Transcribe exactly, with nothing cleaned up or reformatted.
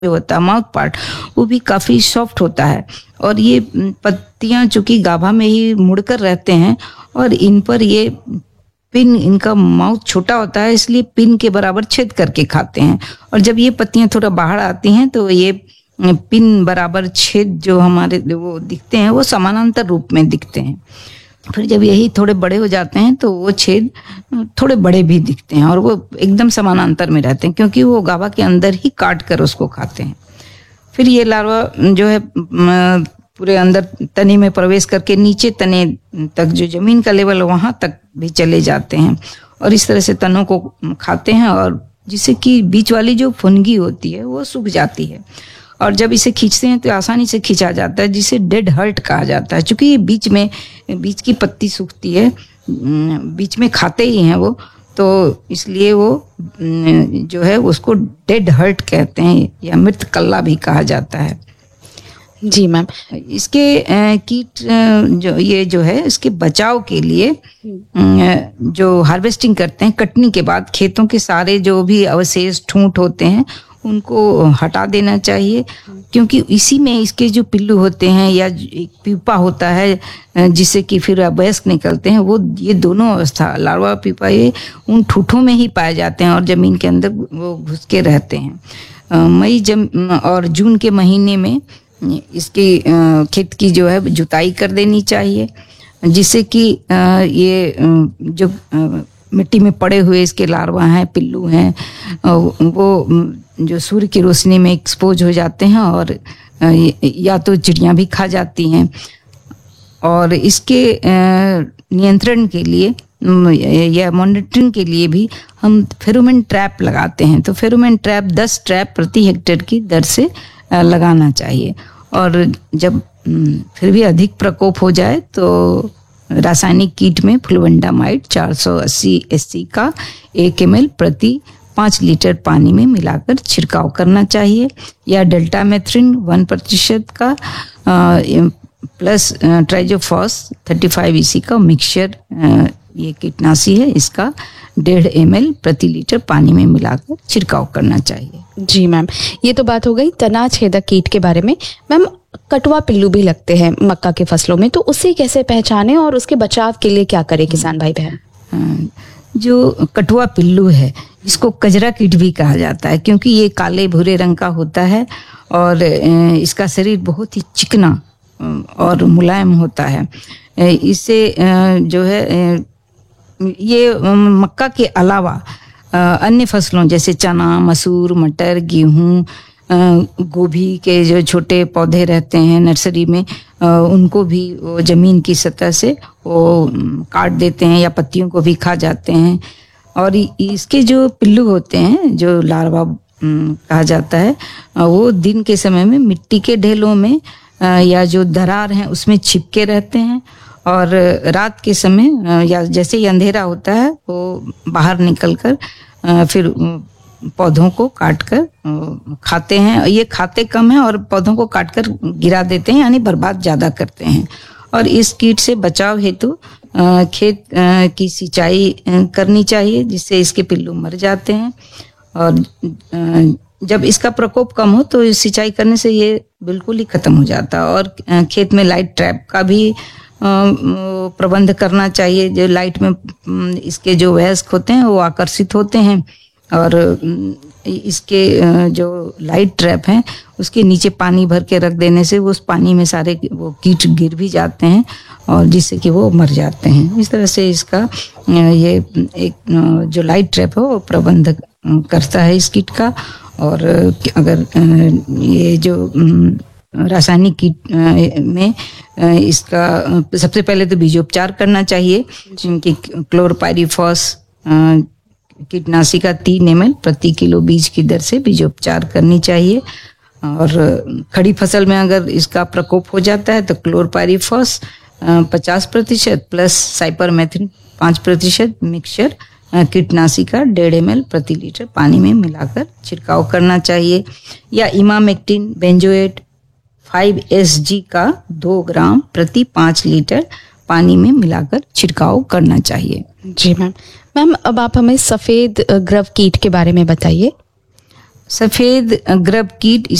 जो होता है माउथ पार्ट वो भी काफ़ी सॉफ्ट होता है। और ये पत्तियां चूंकि गाभा में ही मुड़कर रहते हैं और इन पर ये पिन, इनका माउथ छोटा होता है इसलिए पिन के बराबर छेद करके खाते हैं। और जब ये पत्तियां थोड़ा बाहर आती हैं तो ये पिन बराबर छेद जो हमारे वो दिखते हैं वो समानांतर रूप में दिखते हैं। फिर जब यही थोड़े बड़े हो जाते हैं तो वो छेद थोड़े बड़े भी दिखते हैं और वो एकदम समानांतर में रहते हैं क्योंकि वो गाभा के अंदर ही काट कर उसको खाते हैं। फिर ये लार्वा जो है पूरे अंदर तने में प्रवेश करके नीचे तने तक जो जमीन का लेवल वहां तक भी चले जाते हैं और इस तरह से तनों को खाते हैं और जिससे कि बीच वाली जो फुनगी होती है वो सूख जाती है। और जब इसे खींचते हैं तो आसानी से खींचा जाता है जिसे डेड हर्ट कहा जाता है। चूंकि ये बीच में बीच की पत्ती सूखती है, बीच में खाते ही हैं वो, तो इसलिए वो जो है उसको डेड हर्ट कहते हैं या मृत कल्ला भी कहा जाता है। जी मैम, इसके कीट जो ये जो है इसके बचाव के लिए जो हार्वेस्टिंग करते हैं कटनी के बाद खेतों के सारे जो भी अवशेष ठूंठ होते हैं उनको हटा देना चाहिए क्योंकि इसी में इसके जो पिल्लू होते हैं या एक प्यूपा होता है जिससे कि फिर वयस्क निकलते हैं, वो ये दोनों अवस्था लार्वा प्यूपा ये उन ठूठों में ही पाए जाते हैं और जमीन के अंदर वो घुस के रहते हैं। मई जम और जून के महीने में इसकी खेत की जो है जुताई कर देनी चाहिए जिससे कि ये जो मिट्टी में पड़े हुए इसके लार्वा हैं, पिल्लू हैं, वो जो सूर्य की रोशनी में एक्सपोज हो जाते हैं और या तो चिड़ियाँ भी खा जाती हैं। और इसके नियंत्रण के लिए या मॉनिटरिंग के लिए भी हम फेरोमोन ट्रैप लगाते हैं। तो फेरोमोन ट्रैप दस ट्रैप प्रति हेक्टेयर की दर से लगाना चाहिए। और जब फिर भी अधिक प्रकोप हो जाए तो रासायनिक कीट में फ्लुवेंडामाइड चार सौ अस्सी एससी का एक एम एल प्रति पाँच लीटर पानी में मिलाकर छिड़काव करना चाहिए या डेल्टामेथ्रिन वन प्रतिशत का प्लस ट्राइजोफॉस थर्टी फाइव ई सी का मिक्सचर, ये कीटनाशी है, इसका डेढ़ एम एल प्रति लीटर पानी में मिलाकर छिड़काव करना चाहिए। जी मैम, ये तो बात हो गई तना छेदक कीट के बारे में। मैम, कटवा पिल्लू भी लगते हैं मक्का के फसलों में, तो उसे कैसे पहचानें और उसके बचाव के लिए क्या करें किसान भाई बहन? जो कटवा पिल्लू है इसको कजरा कीट भी कहा जाता है क्योंकि ये काले भूरे रंग का होता है और इसका शरीर बहुत ही चिकना और मुलायम होता है। इससे जो है ये मक्का के अलावा अन्य फसलों जैसे चना, मसूर, मटर, गेहूँ, गोभी के जो छोटे पौधे रहते हैं नर्सरी में उनको भी वो जमीन की सतह से वो काट देते हैं या पत्तियों को भी खा जाते हैं। और इसके जो पिल्लू होते हैं जो लार्वा कहा जाता है वो दिन के समय में मिट्टी के ढेलों में या जो दरार हैं उसमें छिपके रहते हैं और रात के समय या जैसे ही अंधेरा होता है वो बाहर निकलकर फिर पौधों को काटकर खाते हैं। ये खाते कम हैं और पौधों को काटकर गिरा देते हैं यानी बर्बाद ज़्यादा करते हैं। और इस कीट से बचाव हेतु खेत की सिंचाई करनी चाहिए जिससे इसके पिल्लू मर जाते हैं। और जब इसका प्रकोप कम हो तो सिंचाई करने से ये बिल्कुल ही खत्म हो जाता है। और खेत में लाइट ट्रैप का भी प्रबंध करना चाहिए। जो लाइट में इसके जो वयस्क होते हैं वो आकर्षित होते हैं और इसके जो लाइट ट्रैप हैं उसके नीचे पानी भर के रख देने से वो उस पानी में सारे वो कीट गिर भी जाते हैं और जिससे कि वो मर जाते हैं। इस तरह से इसका ये एक जो लाइट ट्रैप है वो प्रबंध करता है इस कीट का। और अगर ये जो रासायनिक कीट में इसका सबसे पहले तो बीजोपचार करना चाहिए कि क्लोरपाइरीफॉस कीटनाशी का तीन एम एल प्रति किलो बीज की दर से बीजोपचार करनी चाहिए। और खड़ी फसल में अगर इसका प्रकोप हो जाता है तो क्लोरपाइरीफॉस पचास प्रतिशत प्लस साइपरमेथ्रिन पाँच प्रतिशत मिक्सचर कीटनाशी का डेढ़ एम एल प्रति लीटर पानी में मिलाकर छिड़काव करना चाहिए या emamectin benzoate five S G का दो ग्राम प्रति पाँच लीटर पानी में मिलाकर छिड़काव करना चाहिए। जी मैम। मैम, अब आप हमें सफ़ेद ग्रव कीट के बारे में बताइए। सफेद ग्रब कीट